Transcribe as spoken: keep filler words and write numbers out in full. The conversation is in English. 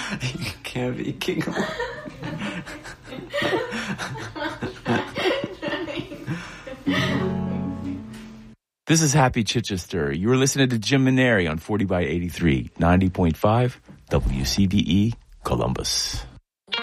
You can't be king of... This is Happy Chichester. You were listening to Jim Maneri on forty by eighty-three, ninety point five W C B E, Columbus.